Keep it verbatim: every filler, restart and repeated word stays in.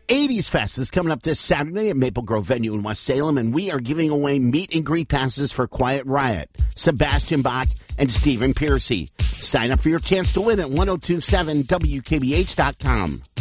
eighties Fest is coming up this Saturday at Maple Grove Venue in West Salem, and we are giving away meet and greet passes for Quiet Riot, Sebastian Bach, and Stephen Piercy. Sign up for your chance to win at ten twenty-seven W K B H dot com.